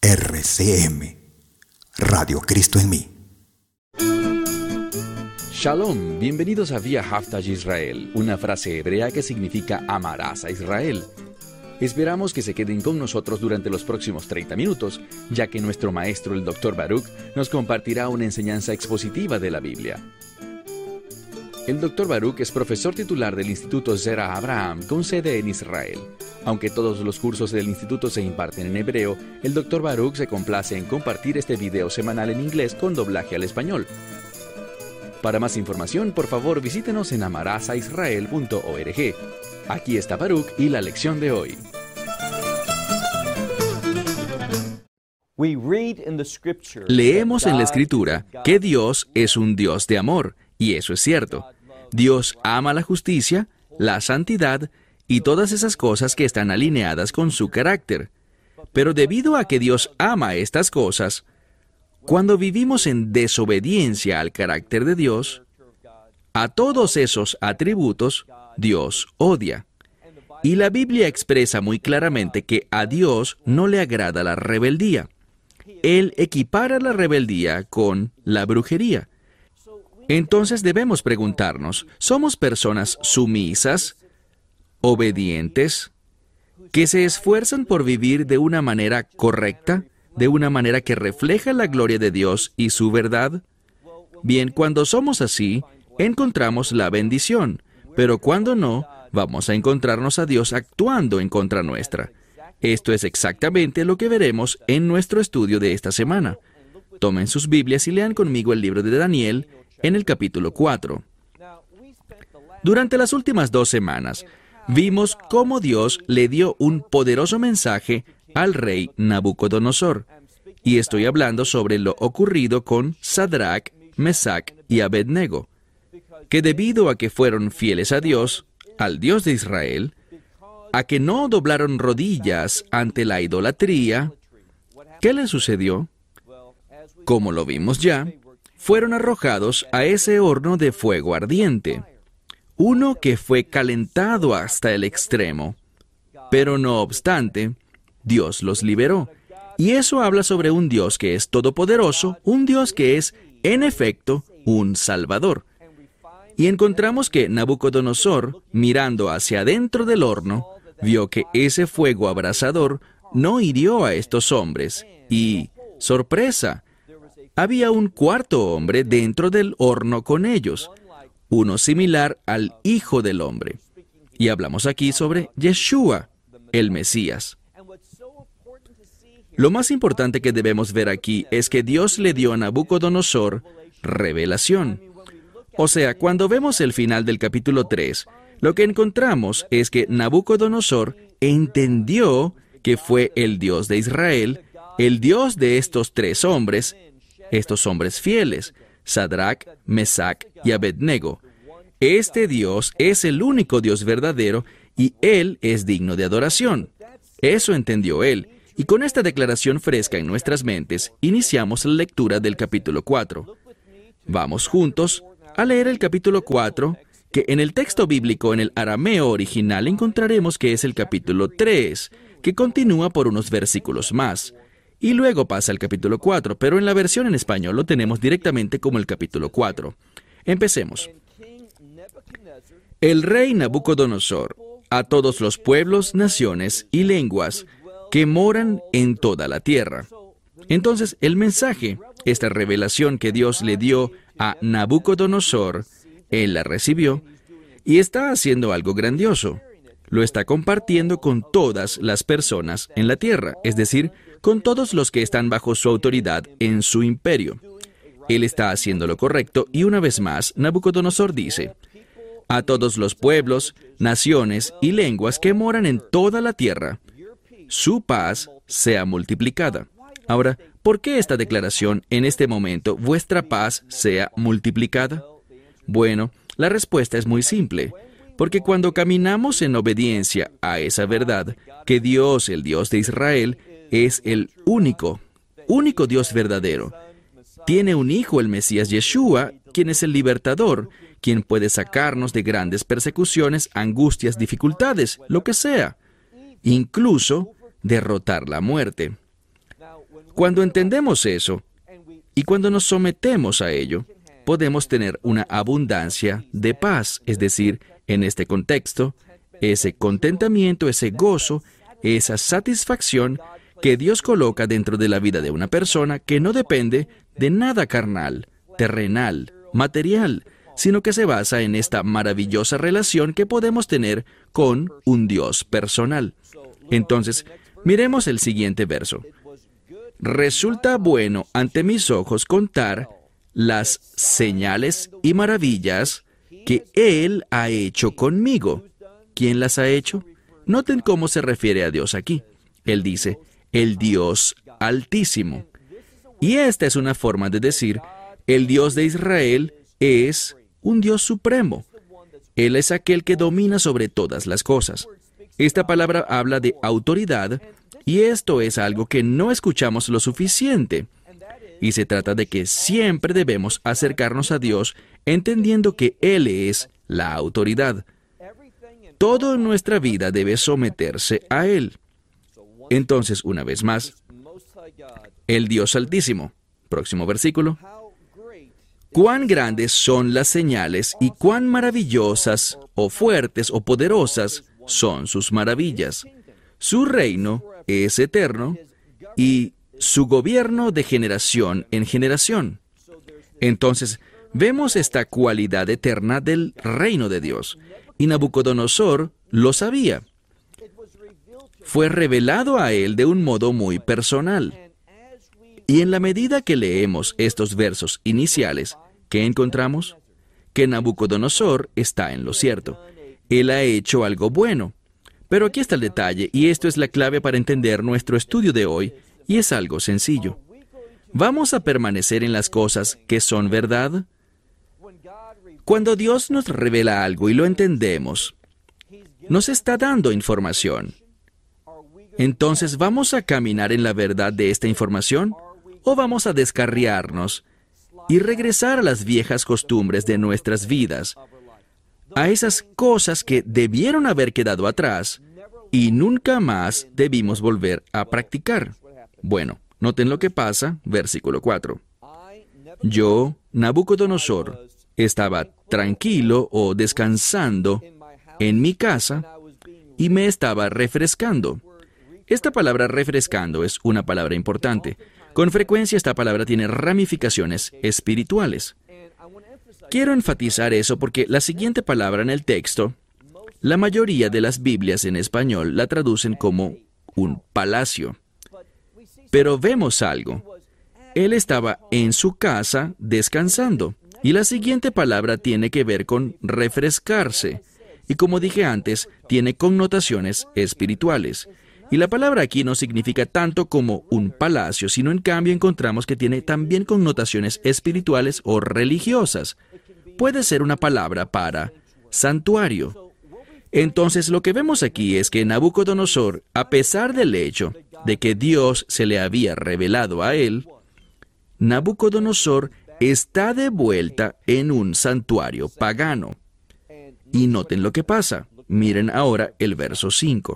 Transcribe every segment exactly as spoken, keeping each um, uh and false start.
R C M, Radio Cristo en mí. Shalom, bienvenidos a Vía Haftaj Israel, una frase hebrea que significa amarás a Israel. Esperamos que se queden con nosotros durante los próximos treinta minutos, ya que nuestro maestro, el doctor Baruch, nos compartirá una enseñanza expositiva de la Biblia. El doctor Baruch es profesor titular del Instituto Zera Abraham, con sede en Israel. Aunque todos los cursos del instituto se imparten en hebreo, el doctor Baruch se complace en compartir este video semanal en inglés con doblaje al español. Para más información, por favor, visítenos en amaraza israel punto org. Aquí está Baruch y la lección de hoy. Leemos en la Escritura que Dios es un Dios de amor, y eso es cierto. Dios ama la justicia, la santidad y todas esas cosas que están alineadas con su carácter. Pero debido a que Dios ama estas cosas, cuando vivimos en desobediencia al carácter de Dios, a todos esos atributos, Dios odia. Y la Biblia expresa muy claramente que a Dios no le agrada la rebeldía. Él equipara la rebeldía con la brujería. Entonces debemos preguntarnos, ¿somos personas sumisas, obedientes, que se esfuerzan por vivir de una manera correcta, de una manera que refleja la gloria de Dios y su verdad? Bien, cuando somos así, encontramos la bendición, pero cuando no, vamos a encontrarnos a Dios actuando en contra nuestra. Esto es exactamente lo que veremos en nuestro estudio de esta semana. Tomen sus Biblias y lean conmigo el libro de Daniel en el capítulo cuatro. Durante las últimas dos semanas, vimos cómo Dios le dio un poderoso mensaje al rey Nabucodonosor. Y estoy hablando sobre lo ocurrido con Sadrach, Mesach y Abednego, que debido a que fueron fieles a Dios, al Dios de Israel, a que no doblaron rodillas ante la idolatría, ¿qué les sucedió? Como lo vimos ya, fueron arrojados a ese horno de fuego ardiente, uno que fue calentado hasta el extremo. Pero no obstante, Dios los liberó. Y eso habla sobre un Dios que es todopoderoso, un Dios que es, en efecto, un Salvador. Y encontramos que Nabucodonosor, mirando hacia adentro del horno, vio que ese fuego abrasador no hirió a estos hombres. Y, sorpresa, había un cuarto hombre dentro del horno con ellos, uno similar al Hijo del Hombre. Y hablamos aquí sobre Yeshua, el Mesías. Lo más importante que debemos ver aquí es que Dios le dio a Nabucodonosor revelación. O sea, cuando vemos el final del capítulo tres, lo que encontramos es que Nabucodonosor entendió que fue el Dios de Israel, el Dios de estos tres hombres, estos hombres fieles, Sadrach, Mesach y Abednego. Este Dios es el único Dios verdadero y Él es digno de adoración. Eso entendió él. Y con esta declaración fresca en nuestras mentes, iniciamos la lectura del capítulo cuatro. Vamos juntos a leer el capítulo cuatro, que en el texto bíblico en el arameo original encontraremos que es el capítulo tres, que continúa por unos versículos más. Y luego pasa al capítulo cuatro, pero en la versión en español lo tenemos directamente como el capítulo cuatro. Empecemos. El rey Nabucodonosor, a todos los pueblos, naciones y lenguas que moran en toda la tierra. Entonces, el mensaje, esta revelación que Dios le dio a Nabucodonosor, él la recibió y está haciendo algo grandioso. Lo está compartiendo con todas las personas en la tierra, es decir, con todos los que están bajo su autoridad en su imperio. Él está haciendo lo correcto y una vez más, Nabucodonosor dice, a todos los pueblos, naciones y lenguas que moran en toda la tierra, su paz sea multiplicada. Ahora, ¿por qué esta declaración en este momento, vuestra paz sea multiplicada? Bueno, la respuesta es muy simple, porque cuando caminamos en obediencia a esa verdad, que Dios, el Dios de Israel, es el único, único Dios verdadero, tiene un hijo, el Mesías Yeshua, quien es el libertador, quien puede sacarnos de grandes persecuciones, angustias, dificultades, lo que sea, incluso derrotar la muerte. Cuando entendemos eso, y cuando nos sometemos a ello, podemos tener una abundancia de paz, es decir, en este contexto, ese contentamiento, ese gozo, esa satisfacción que Dios coloca dentro de la vida de una persona que no depende de nada carnal, terrenal, material, sino que se basa en esta maravillosa relación que podemos tener con un Dios personal. Entonces, miremos el siguiente verso. Resulta bueno ante mis ojos contar las señales y maravillas que Él ha hecho conmigo. ¿Quién las ha hecho? Noten cómo se refiere a Dios aquí. Él dice, el Dios Altísimo. Y esta es una forma de decir, el Dios de Israel es un Dios supremo. Él es aquel que domina sobre todas las cosas. Esta palabra habla de autoridad, y esto es algo que no escuchamos lo suficiente. Y se trata de que siempre debemos acercarnos a Dios entendiendo que Él es la autoridad. Todo en nuestra vida debe someterse a Él. Entonces, una vez más, el Dios Altísimo. Próximo versículo. Cuán grandes son las señales y cuán maravillosas o fuertes o poderosas son sus maravillas. Su reino es eterno y su gobierno de generación en generación. Entonces, vemos esta cualidad eterna del reino de Dios. Y Nabucodonosor lo sabía. Fue revelado a él de un modo muy personal. Y en la medida que leemos estos versos iniciales, ¿qué encontramos? Que Nabucodonosor está en lo cierto. Él ha hecho algo bueno. Pero aquí está el detalle, y esto es la clave para entender nuestro estudio de hoy, y es algo sencillo. ¿Vamos a permanecer en las cosas que son verdad? Cuando Dios nos revela algo y lo entendemos, nos está dando información. Entonces, ¿vamos a caminar en la verdad de esta información? ¿O vamos a descarriarnos y regresar a las viejas costumbres de nuestras vidas, a esas cosas que debieron haber quedado atrás y nunca más debimos volver a practicar? Bueno, noten lo que pasa, versículo cuatro. Yo, Nabucodonosor, estaba tranquilo o descansando en mi casa y me estaba refrescando. Esta palabra refrescando es una palabra importante. Con frecuencia esta palabra tiene ramificaciones espirituales. Quiero enfatizar eso porque la siguiente palabra en el texto, la mayoría de las Biblias en español la traducen como un palacio. Pero vemos algo. Él estaba en su casa descansando. Y la siguiente palabra tiene que ver con refrescarse. Y como dije antes, tiene connotaciones espirituales. Y la palabra aquí no significa tanto como un palacio, sino en cambio encontramos que tiene también connotaciones espirituales o religiosas. Puede ser una palabra para santuario. Entonces lo que vemos aquí es que Nabucodonosor, a pesar del hecho de que Dios se le había revelado a él, Nabucodonosor está de vuelta en un santuario pagano. Y noten lo que pasa. Miren ahora el verso cinco.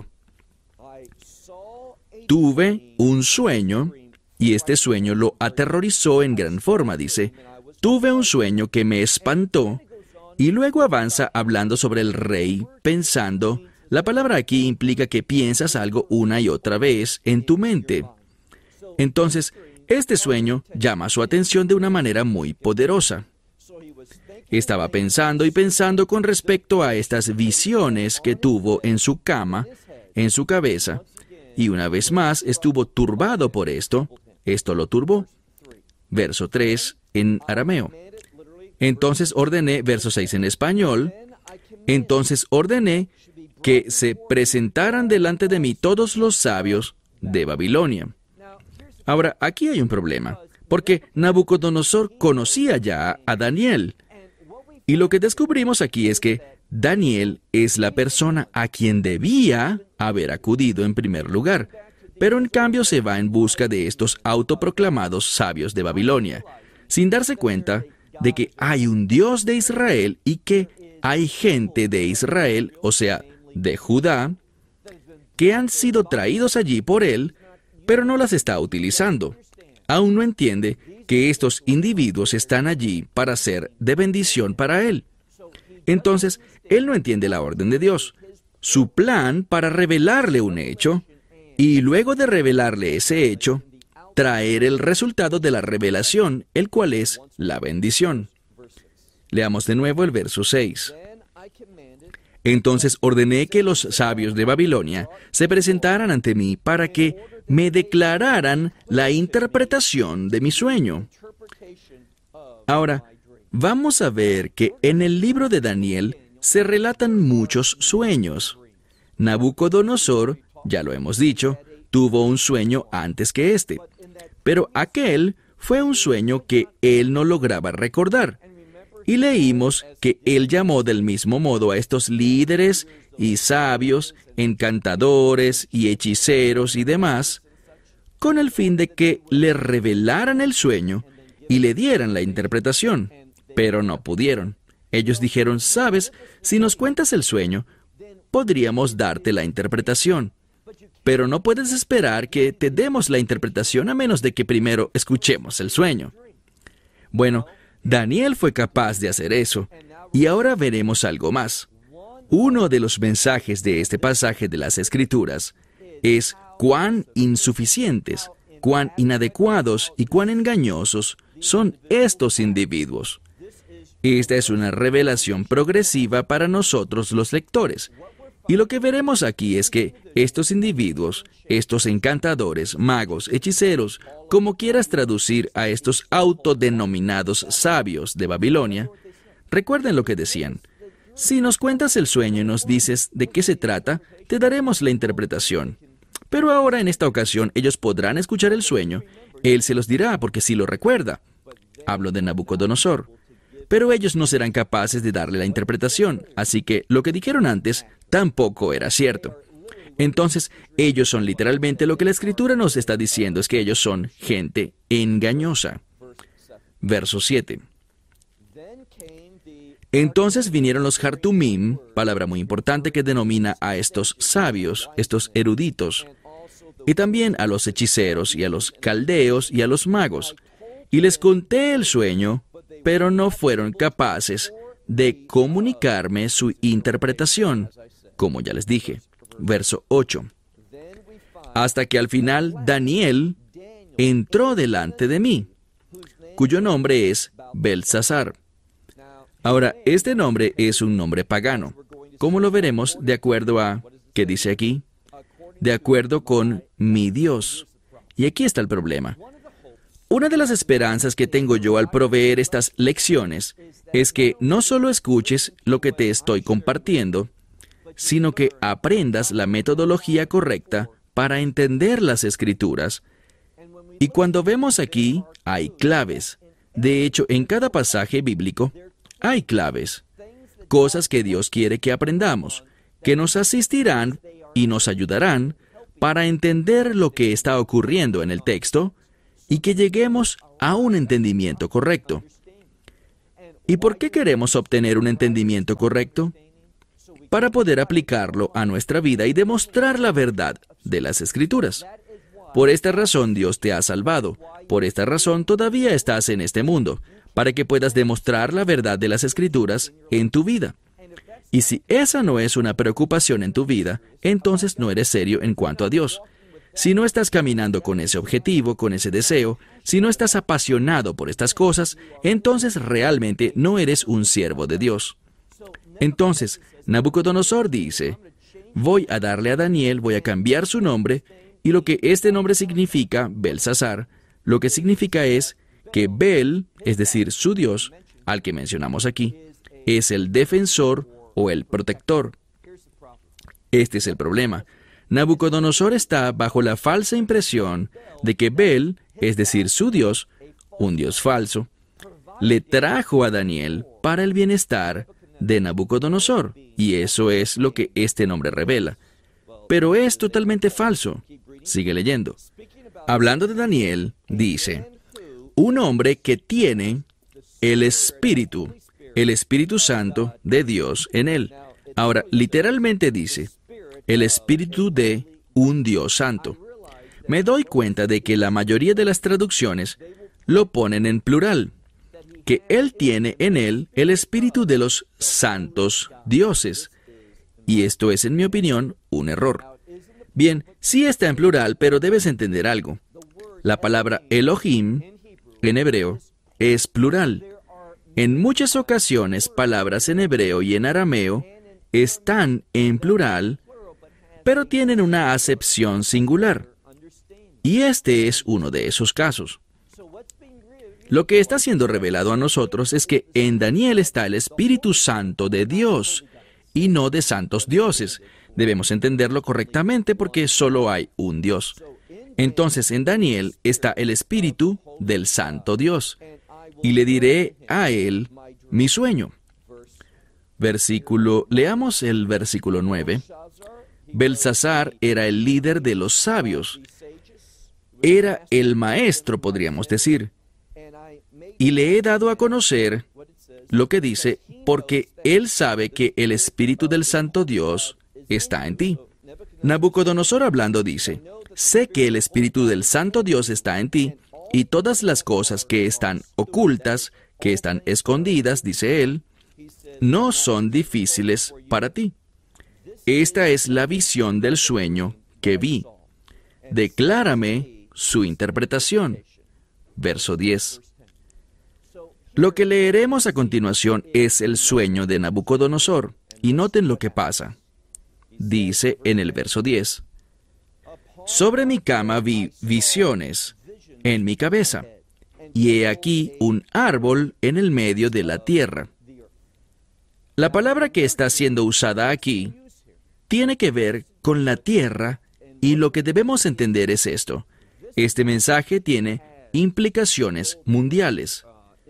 Tuve un sueño, y este sueño lo aterrorizó en gran forma, dice. Tuve un sueño que me espantó, y luego avanza hablando sobre el rey, pensando. La palabra aquí implica que piensas algo una y otra vez en tu mente. Entonces, este sueño llama su atención de una manera muy poderosa. Estaba pensando y pensando con respecto a estas visiones que tuvo en su cama, en su cabeza, y una vez más estuvo turbado por esto. Esto lo turbó. Verso tres en arameo. Entonces ordené, verso seis en español, entonces ordené que se presentaran delante de mí todos los sabios de Babilonia. Ahora, aquí hay un problema, porque Nabucodonosor conocía ya a Daniel. Y lo que descubrimos aquí es que Daniel es la persona a quien debía haber acudido en primer lugar, pero en cambio se va en busca de estos autoproclamados sabios de Babilonia, sin darse cuenta de que hay un Dios de Israel y que hay gente de Israel, o sea, de Judá, que han sido traídos allí por él, pero no las está utilizando. Aún no entiende que estos individuos están allí para ser de bendición para él. Entonces, él no entiende la orden de Dios, su plan para revelarle un hecho, y luego de revelarle ese hecho, traer el resultado de la revelación, el cual es la bendición. Leamos de nuevo el verso seis. Entonces ordené que los sabios de Babilonia se presentaran ante mí para que me declararan la interpretación de mi sueño. Ahora, vamos a ver que en el libro de Daniel se relatan muchos sueños. Nabucodonosor, ya lo hemos dicho, tuvo un sueño antes que este, pero aquel fue un sueño que él no lograba recordar. Y leímos que él llamó del mismo modo a estos líderes y sabios, encantadores y hechiceros y demás, con el fin de que le revelaran el sueño y le dieran la interpretación, pero no pudieron. Ellos dijeron, ¿sabes? Si nos cuentas el sueño, podríamos darte la interpretación, pero no puedes esperar que te demos la interpretación a menos de que primero escuchemos el sueño. Bueno, Daniel fue capaz de hacer eso, y ahora veremos algo más. Uno de los mensajes de este pasaje de las Escrituras es cuán insuficientes, cuán inadecuados y cuán engañosos son estos individuos. Esta es una revelación progresiva para nosotros los lectores. Y lo que veremos aquí es que estos individuos, estos encantadores, magos, hechiceros, como quieras traducir a estos autodenominados sabios de Babilonia, recuerden lo que decían. Si nos cuentas el sueño y nos dices de qué se trata, te daremos la interpretación. Pero ahora en esta ocasión ellos podrán escuchar el sueño, él se los dirá porque sí lo recuerda. Hablo de Nabucodonosor. Pero ellos no serán capaces de darle la interpretación, así que lo que dijeron antes tampoco era cierto. Entonces, ellos son literalmente lo que la Escritura nos está diciendo, es que ellos son gente engañosa. Verso siete. Entonces vinieron los Hartumim, palabra muy importante que denomina a estos sabios, estos eruditos, y también a los hechiceros, y a los caldeos, y a los magos. Y les conté el sueño, pero no fueron capaces de comunicarme su interpretación, como ya les dije. Verso ocho. Hasta que al final Daniel entró delante de mí, cuyo nombre es Belsasar. Ahora, este nombre es un nombre pagano. ¿Cómo lo veremos de acuerdo a, qué dice aquí? De acuerdo con mi Dios. Y aquí está el problema. Una de las esperanzas que tengo yo al proveer estas lecciones es que no solo escuches lo que te estoy compartiendo, sino que aprendas la metodología correcta para entender las Escrituras. Y cuando vemos aquí, hay claves. De hecho, en cada pasaje bíblico hay claves, cosas que Dios quiere que aprendamos, que nos asistirán y nos ayudarán para entender lo que está ocurriendo en el texto y que lleguemos a un entendimiento correcto. ¿Y por qué queremos obtener un entendimiento correcto? Para poder aplicarlo a nuestra vida y demostrar la verdad de las Escrituras. Por esta razón Dios te ha salvado. Por esta razón todavía estás en este mundo, para que puedas demostrar la verdad de las Escrituras en tu vida. Y si esa no es una preocupación en tu vida, entonces no eres serio en cuanto a Dios. Si no estás caminando con ese objetivo, con ese deseo, si no estás apasionado por estas cosas, entonces realmente no eres un siervo de Dios. Entonces, Nabucodonosor dice, voy a darle a Daniel, voy a cambiar su nombre, y lo que este nombre significa, Belsasar, lo que significa es que Bel, es decir, su Dios, al que mencionamos aquí, es el defensor o el protector. Este es el problema. Nabucodonosor está bajo la falsa impresión de que Bel, es decir, su Dios, un Dios falso, le trajo a Daniel para el bienestar de Nabucodonosor, y eso es lo que este nombre revela. Pero es totalmente falso. Sigue leyendo. Hablando de Daniel, dice, un hombre que tiene el Espíritu, el Espíritu Santo de Dios en él. Ahora, literalmente dice, el Espíritu de un Dios Santo. me doy cuenta de que la mayoría de las traducciones lo ponen en plural, que Él tiene en Él el espíritu de los santos dioses. Y esto es, en mi opinión, un error. Bien, sí está en plural, pero debes entender algo. La palabra Elohim, en hebreo, es plural. En muchas ocasiones, palabras en hebreo y en arameo están en plural, pero tienen una acepción singular. Y este es uno de esos casos. Lo que está siendo revelado a nosotros es que en Daniel está el Espíritu Santo de Dios y no de santos dioses. Debemos entenderlo correctamente porque solo hay un Dios. Entonces, en Daniel está el Espíritu del Santo Dios, y le diré a él mi sueño. Versículo, leamos el versículo nueve. Belsasar era el líder de los sabios. Era el maestro, podríamos decir. Y le he dado a conocer lo que dice, porque él sabe que el Espíritu del Santo Dios está en ti. Nabucodonosor hablando dice, sé que el Espíritu del Santo Dios está en ti, y todas las cosas que están ocultas, que están escondidas, dice él, no son difíciles para ti. Esta es la visión del sueño que vi. Declárame su interpretación. Verso diez. Lo que leeremos a continuación es el sueño de Nabucodonosor, y noten lo que pasa. Dice en el verso diez, sobre mi cama vi visiones en mi cabeza, y he aquí un árbol en el medio de la tierra. La palabra que está siendo usada aquí tiene que ver con la tierra, y lo que debemos entender es esto. Este mensaje tiene implicaciones mundiales.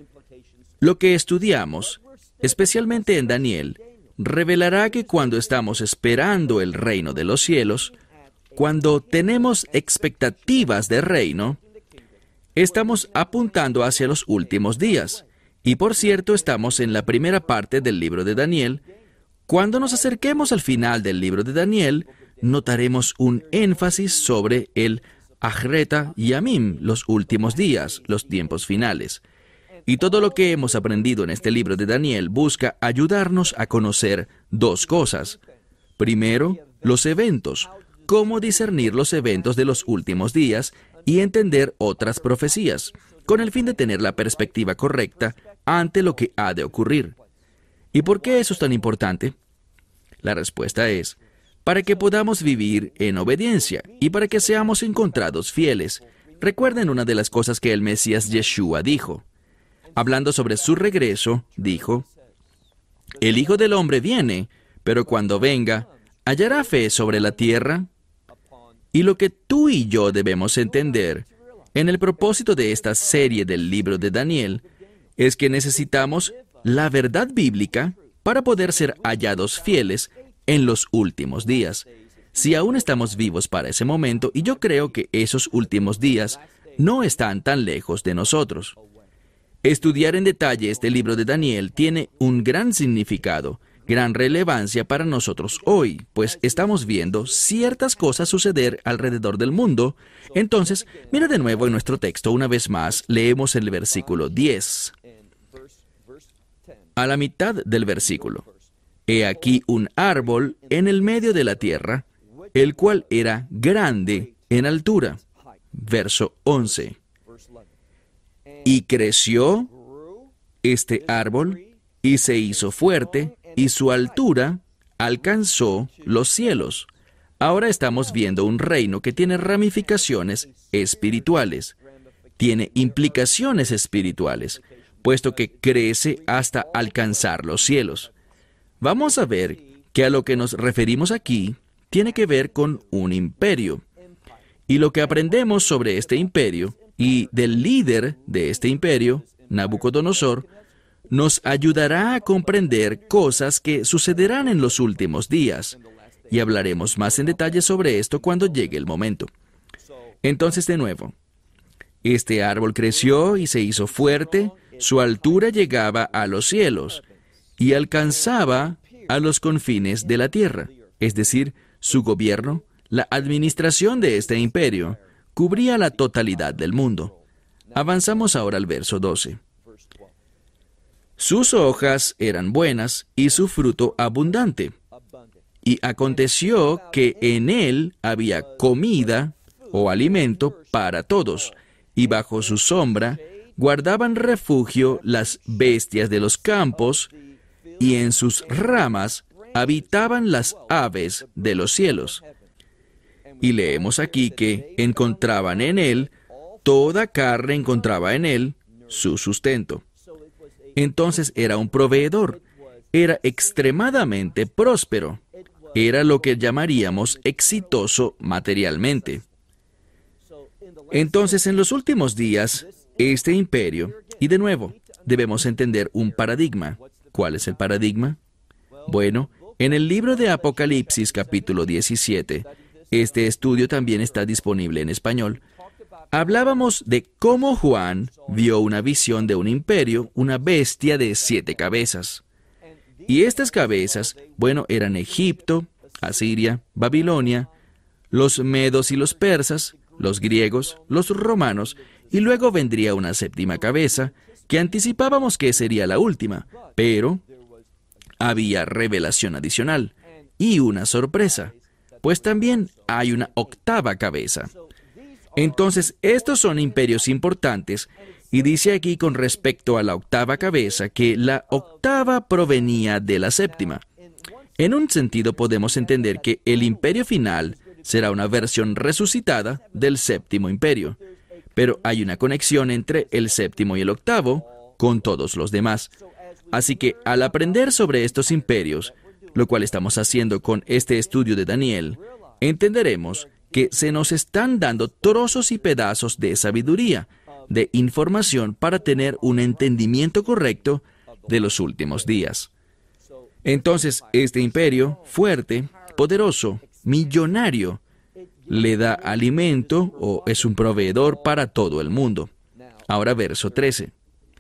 Lo que estudiamos, especialmente en Daniel, revelará que cuando estamos esperando el reino de los cielos, cuando tenemos expectativas de reino, estamos apuntando hacia los últimos días. Y por cierto, estamos en la primera parte del libro de Daniel. Cuando nos acerquemos al final del libro de Daniel, notaremos un énfasis sobre el Ajreta Yamim, los últimos días, los tiempos finales. Y todo lo que hemos aprendido en este libro de Daniel busca ayudarnos a conocer dos cosas. Primero, los eventos, cómo discernir los eventos de los últimos días y entender otras profecías, con el fin de tener la perspectiva correcta ante lo que ha de ocurrir. ¿Y por qué eso es tan importante? La respuesta es, para que podamos vivir en obediencia y para que seamos encontrados fieles. Recuerden una de las cosas que el Mesías Yeshua dijo. Hablando sobre su regreso, dijo, el Hijo del Hombre viene, pero cuando venga, ¿hallará fe sobre la tierra? Y lo que tú y yo debemos entender en el propósito de esta serie del libro de Daniel es que necesitamos la verdad bíblica para poder ser hallados fieles en los últimos días. Si aún estamos vivos para ese momento, y yo creo que esos últimos días no están tan lejos de nosotros. Estudiar en detalle este libro de Daniel tiene un gran significado, gran relevancia para nosotros hoy, pues estamos viendo ciertas cosas suceder alrededor del mundo. Entonces, mira de nuevo en nuestro texto una vez más, leemos el versículo diez. A la mitad del versículo. He aquí un árbol en el medio de la tierra, el cual era grande en altura. Verso once. Y creció este árbol, y se hizo fuerte, y su altura alcanzó los cielos. Ahora estamos viendo un reino que tiene ramificaciones espirituales, tiene implicaciones espirituales, puesto que crece hasta alcanzar los cielos. Vamos a ver que a lo que nos referimos aquí tiene que ver con un imperio. Y lo que aprendemos sobre este imperio y del líder de este imperio, Nabucodonosor, nos ayudará a comprender cosas que sucederán en los últimos días. Y hablaremos más en detalle sobre esto cuando llegue el momento. Entonces, de nuevo, este árbol creció y se hizo fuerte, su altura llegaba a los cielos y alcanzaba a los confines de la tierra, es decir, su gobierno, la administración de este imperio, cubría la totalidad del mundo. Avanzamos ahora al verso doce. Sus hojas eran buenas y su fruto abundante. Y aconteció que en él había comida o alimento para todos, y bajo su sombra guardaban refugio las bestias de los campos, y en sus ramas habitaban las aves de los cielos. Y leemos aquí que encontraban en él, toda carne encontraba en él su sustento. Entonces era un proveedor, era extremadamente próspero, era lo que llamaríamos exitoso materialmente. Entonces, en los últimos días, este imperio, y de nuevo, debemos entender un paradigma. ¿Cuál es el paradigma? Bueno, en el libro de Apocalipsis, capítulo diecisiete, este estudio también está disponible en español. Hablábamos de cómo Juan vio una visión de un imperio, una bestia de siete cabezas. Y estas cabezas, bueno, eran Egipto, Asiria, Babilonia, los medos y los persas, los griegos, los romanos, y luego vendría una séptima cabeza, que anticipábamos que sería la última, pero había revelación adicional y una sorpresa, pues también hay una octava cabeza. Entonces, estos son imperios importantes, y dice aquí con respecto a la octava cabeza que la octava provenía de la séptima. En un sentido podemos entender que el imperio final será una versión resucitada del séptimo imperio, pero hay una conexión entre el séptimo y el octavo con todos los demás. Así que al aprender sobre estos imperios, lo cual estamos haciendo con este estudio de Daniel, entenderemos que se nos están dando trozos y pedazos de sabiduría, de información para tener un entendimiento correcto de los últimos días. Entonces, este imperio, fuerte, poderoso, millonario, le da alimento o es un proveedor para todo el mundo. Ahora verso trece.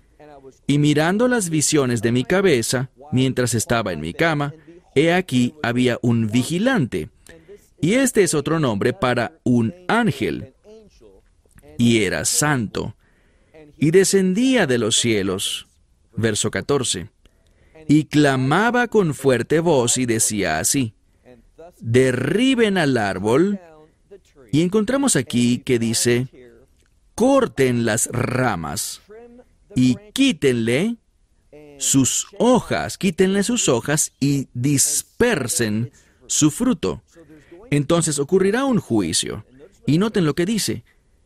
Y mirando las visiones de mi cabeza, mientras estaba en mi cama, he aquí había un vigilante. Y este es otro nombre para un ángel. Y era santo. Y descendía de los cielos. Verso catorce. Y clamaba con fuerte voz y decía así: derriben al árbol. Y encontramos aquí que dice: corten las ramas y quítenle sus hojas, quítenle sus hojas y dispersen su fruto. Entonces ocurrirá un juicio. Y noten lo que dice,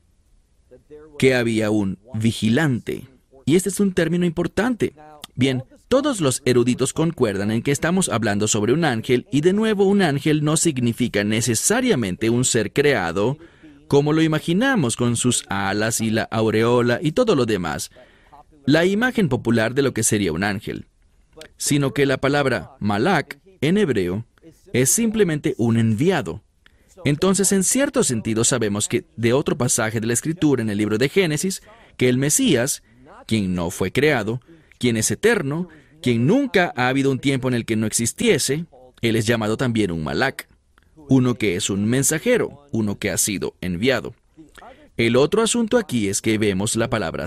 que había un vigilante. Y este es un término importante. Bien, todos los eruditos concuerdan en que estamos hablando sobre un ángel, y de nuevo un ángel no significa necesariamente un ser creado, como lo imaginamos con sus alas y la aureola y todo lo demás, la imagen popular de lo que sería un ángel, sino que la palabra malak en hebreo es simplemente un enviado. Entonces, en cierto sentido, sabemos que de otro pasaje de la Escritura en el libro de Génesis, que el Mesías, quien no fue creado, quien es eterno, quien nunca ha habido un tiempo en el que no existiese, él es llamado también un malak, uno que es un mensajero, uno que ha sido enviado. El otro asunto aquí es que vemos la palabra